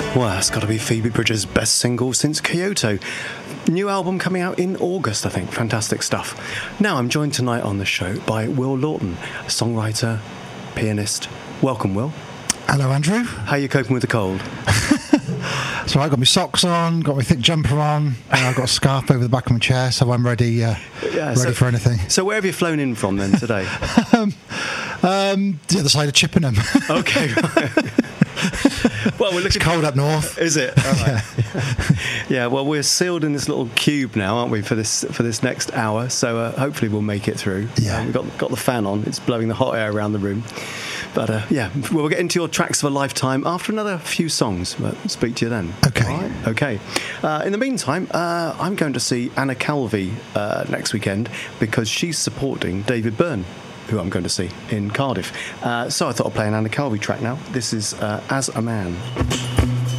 Well, that's got to be Phoebe Bridgers' best single since Kyoto. New album coming out in August, I think. Fantastic stuff. Now, I'm joined tonight on the show by Will Lawton, songwriter, pianist. Welcome, Will. Hello, Andrew. How are you coping with the cold? So I got my socks on, got my thick jumper on, I've got a scarf over the back of my chair, so I'm ready for anything. So where have you flown in from then today? The other side of Chippenham. Okay. Well, we're looking. It's cold up north. Is it? All right. Yeah. Well, we're sealed in this little cube now, aren't we, for this next hour? So hopefully we'll make it through. Yeah. We've got the fan on. It's blowing the hot air around the room. But yeah, we'll get into your tracks of a lifetime after another few songs. But speak to you then. Okay. All right? Okay. In the meantime, I'm going to see Anna Calvi next weekend because she's supporting David Byrne, who I'm going to see in Cardiff. So I thought I'd play an Anna Calvi track now. This is As a Man.